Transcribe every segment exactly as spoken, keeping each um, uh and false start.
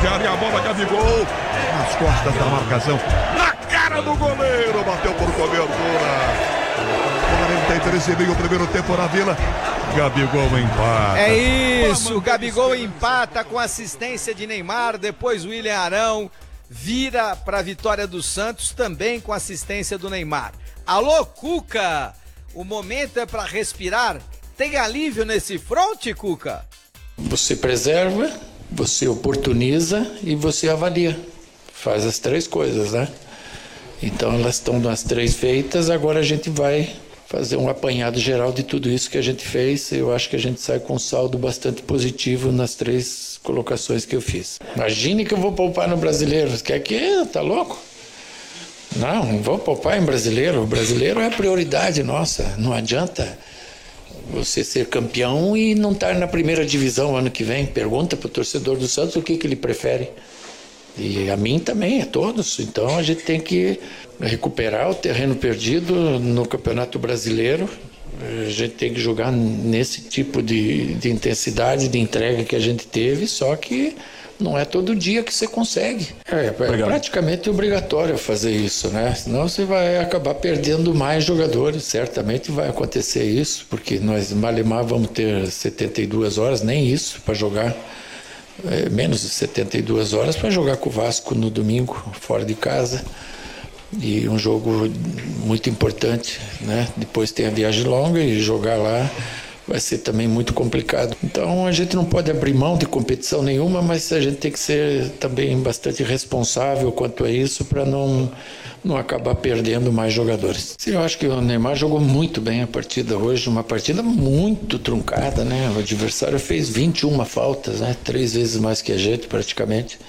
área e a bola, Gabigol, nas costas da marcação, na cara do goleiro, bateu por cobertura. quarenta e três e meio, o primeiro tempo na Vila. Gabigol empata. É isso, o Gabigol empata com assistência de Neymar, depois o William Arão vira para a vitória do Santos, também com assistência do Neymar. Alô, Cuca, o momento é para respirar. Tem alívio nesse fronte, Cuca? Você preserva, você oportuniza e você avalia. Faz as três coisas, né? Então elas estão nas três feitas, agora a gente vai fazer um apanhado geral de tudo isso que a gente fez. Eu acho que a gente sai com um saldo bastante positivo nas três colocações que eu fiz. Imagine que eu vou poupar no Brasileiro. Quer que? Tá louco? Não, não vou poupar em Brasileiro. O Brasileiro é a prioridade nossa. Não adianta você ser campeão e não estar na primeira divisão ano que vem. Pergunta para o torcedor do Santos o que, que ele prefere. E a mim também, a todos. Então a gente tem que recuperar o terreno perdido no Campeonato Brasileiro. A gente tem que jogar nesse tipo de, de intensidade, de entrega que a gente teve, só que não é todo dia que você consegue. É, é praticamente obrigatório fazer isso, né? Senão você vai acabar perdendo mais jogadores. Certamente vai acontecer isso, porque nós, malemar, vamos ter setenta e duas horas, nem isso, para jogar. É, menos de setenta e duas horas para jogar com o Vasco no domingo, fora de casa. E um jogo muito importante, né? Depois tem a viagem longa e jogar lá vai ser também muito complicado. Então a gente não pode abrir mão de competição nenhuma, mas a gente tem que ser também bastante responsável quanto a isso para não, não acabar perdendo mais jogadores. Sim, eu acho que o Neymar jogou muito bem a partida hoje, uma partida muito truncada, né? O adversário fez vinte e uma faltas, né? Três vezes mais que a gente praticamente.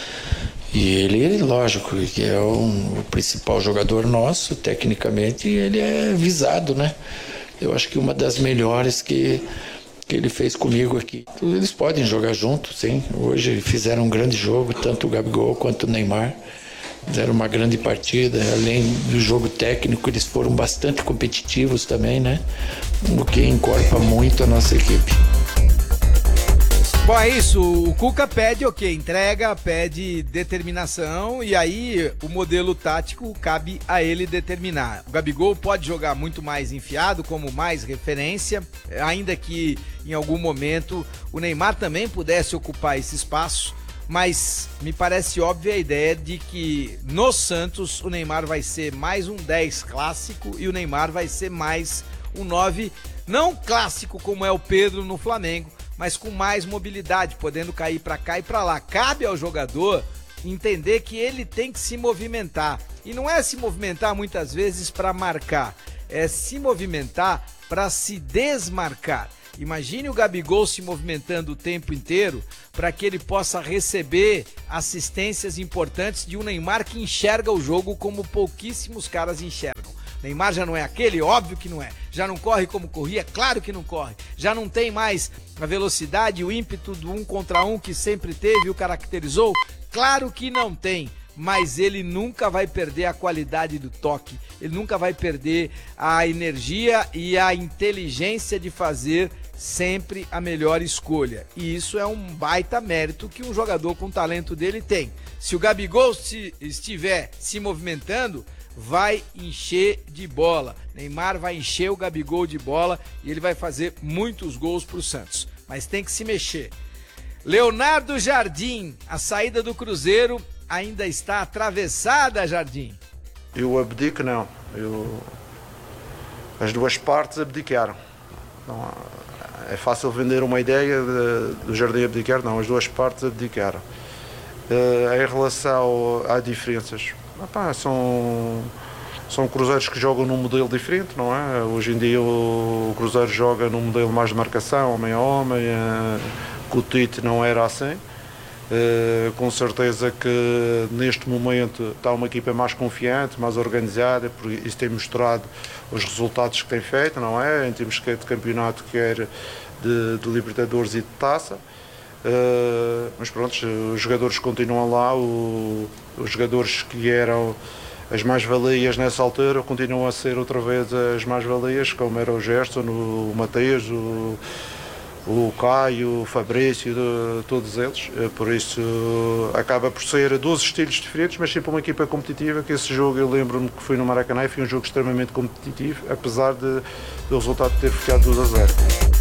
E ele, lógico, que é um, o principal jogador nosso, tecnicamente, e ele é visado, né? Eu acho que uma das melhores que, que ele fez comigo aqui. Eles podem jogar juntos, sim. Hoje fizeram um grande jogo, tanto o Gabigol quanto o Neymar. Fizeram uma grande partida. Além do jogo técnico, eles foram bastante competitivos também, né? O que encorpa muito a nossa equipe. Bom, é isso, o Cuca pede o quê? Entrega, pede determinação e aí o modelo tático cabe a ele determinar. O Gabigol pode jogar muito mais enfiado, como mais referência, ainda que em algum momento o Neymar também pudesse ocupar esse espaço, mas me parece óbvia a ideia de que no Santos o Neymar vai ser mais um dez clássico e o Neymar vai ser mais um nove não clássico como é o Pedro no Flamengo, mas com mais mobilidade, podendo cair para cá e para lá. Cabe ao jogador entender que ele tem que se movimentar. E não é se movimentar muitas vezes para marcar, é se movimentar para se desmarcar. Imagine o Gabigol se movimentando o tempo inteiro para que ele possa receber assistências importantes de um Neymar que enxerga o jogo como pouquíssimos caras enxergam. Neymar já não é aquele? Óbvio que não é. Já não corre como corria? Claro que não corre. Já não tem mais a velocidade, o ímpeto do um contra um que sempre teve e o caracterizou? Claro que não tem. Mas ele nunca vai perder a qualidade do toque. Ele nunca vai perder a energia e a inteligência de fazer sempre a melhor escolha. E isso é um baita mérito que um jogador com talento dele tem. Se o Gabigol se estiver se movimentando, vai encher de bola. Neymar vai encher o Gabigol de bola e ele vai fazer muitos gols para o Santos. Mas tem que se mexer. Leonardo Jardim, a saída do Cruzeiro ainda está atravessada, Jardim? Eu abdico, não. Eu... As duas partes abdicaram. Não, é fácil vender uma ideia de, do Jardim abdicar, não. As duas partes abdicaram. Uh, em relação a diferenças, opá, são, são cruzeiros que jogam num modelo diferente, não é? Hoje em dia o Cruzeiro joga num modelo mais de marcação, homem a homem, uh, com o Tite não era assim. Uh, com certeza que neste momento está uma equipa mais confiante, mais organizada, porque isso tem mostrado os resultados que tem feito, não é? Em termos de campeonato, quer de, de Libertadores e de Taça. Uh, mas pronto, os jogadores continuam lá, o, os jogadores que eram as mais-valias nessa altura continuam a ser outra vez as mais-valias, como era o Gerson, o Mateus, o, o Caio, o Fabrício, de, todos eles. Por isso acaba por ser dois estilos diferentes, mas sempre uma equipa competitiva. Que esse jogo, eu lembro-me que foi no Maracanã e foi um jogo extremamente competitivo, apesar de, do resultado ter ficado dois a zero.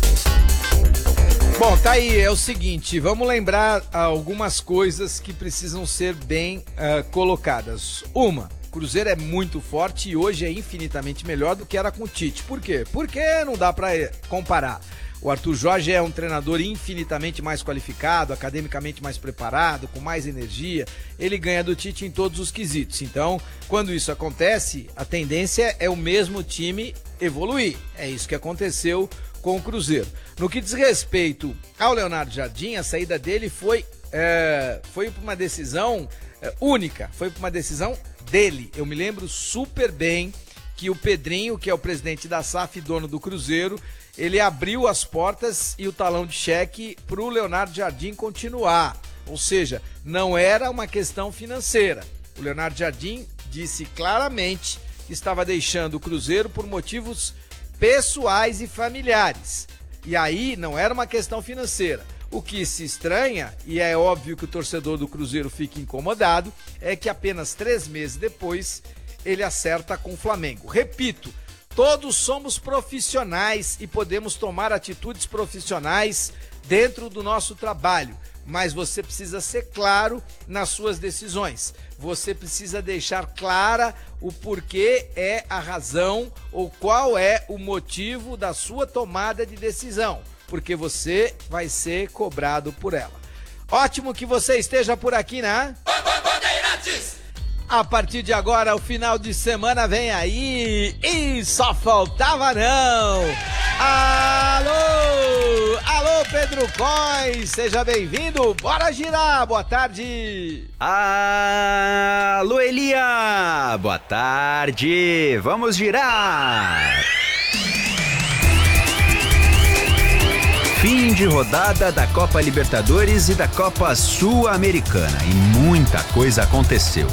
Bom, tá aí, é o seguinte, vamos lembrar algumas coisas que precisam ser bem uh, colocadas. Uma, o Cruzeiro é muito forte e hoje é infinitamente melhor do que era com o Tite. Por quê? Porque não dá para comparar. O Arthur Jorge é um treinador infinitamente mais qualificado, academicamente mais preparado, com mais energia. Ele ganha do Tite em todos os quesitos. Então, quando isso acontece, a tendência é o mesmo time evoluir. É isso que aconteceu com o Cruzeiro. No que diz respeito ao Leonardo Jardim, a saída dele foi, é, foi por uma decisão é, única, foi por uma decisão dele. Eu me lembro super bem que o Pedrinho, que é o presidente da S A F e dono do Cruzeiro, ele abriu as portas e o talão de cheque para o Leonardo Jardim continuar. Ou seja, não era uma questão financeira. O Leonardo Jardim disse claramente que estava deixando o Cruzeiro por motivos pessoais e familiares. E aí não era uma questão financeira. O que se estranha, e é óbvio que o torcedor do Cruzeiro fica incomodado, é que apenas três meses depois ele acerta com o Flamengo. Repito, todos somos profissionais e podemos tomar atitudes profissionais dentro do nosso trabalho, mas você precisa ser claro nas suas decisões. Você precisa deixar clara o porquê é a razão ou qual é o motivo da sua tomada de decisão, porque você vai ser cobrado por ela. Ótimo que você esteja por aqui, né? A partir de agora, o final de semana vem aí e só faltava não! Alô! Alô, Pedro Cois, seja bem-vindo, bora girar, boa tarde! Alô, Elia, boa tarde, vamos girar! Fim de rodada da Copa Libertadores e da Copa Sul-Americana e muita coisa aconteceu.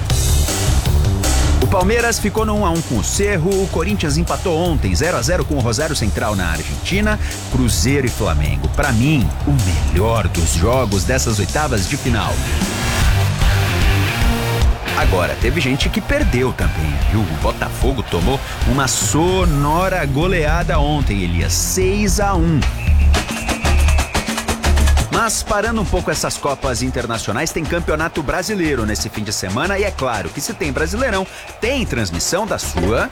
O Palmeiras ficou no um a um com o Cerro, o Corinthians empatou ontem zero a zero com o Rosário Central na Argentina, Cruzeiro e Flamengo. Pra mim, o melhor dos jogos dessas oitavas de final. Agora, teve gente que perdeu também, viu? O Botafogo tomou uma sonora goleada ontem, Elias, seis a um. Mas parando um pouco essas Copas internacionais, tem Campeonato Brasileiro nesse fim de semana e é claro que se tem Brasileirão, tem transmissão da sua...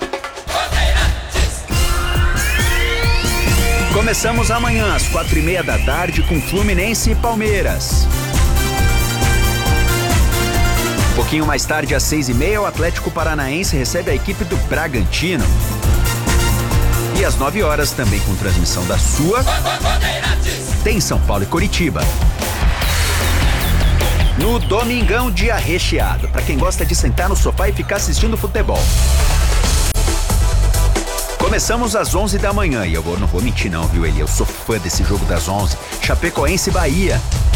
Começamos amanhã às quatro e meia da tarde com Fluminense e Palmeiras. Um pouquinho mais tarde, às seis e meia, o Atlético Paranaense recebe a equipe do Bragantino. E às nove horas, também com transmissão da sua... tem São Paulo e Coritiba. No domingão, dia recheado, para quem gosta de sentar no sofá e ficar assistindo futebol. Começamos às onze da manhã e eu não vou mentir não, viu, Eli? Eu sou fã desse jogo das onze. Chapecoense e Bahia.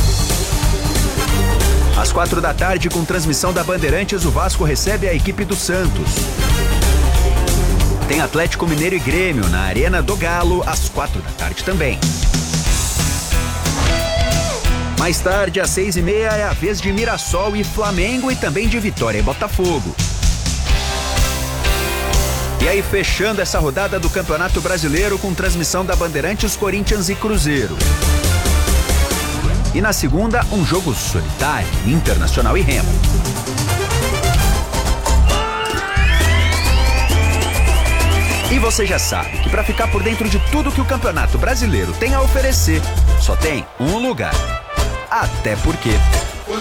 Às quatro da tarde, com transmissão da Bandeirantes, o Vasco recebe a equipe do Santos. Tem Atlético Mineiro e Grêmio na Arena do Galo, às quatro da tarde também. Mais tarde, às seis e meia, é a vez de Mirassol e Flamengo e também de Vitória e Botafogo. E aí, fechando essa rodada do Campeonato Brasileiro com transmissão da Bandeirantes, Corinthians e Cruzeiro. E na segunda, um jogo solitário, Internacional e Remo. E você já sabe que para ficar por dentro de tudo que o Campeonato Brasileiro tem a oferecer, só tem um lugar. Até porque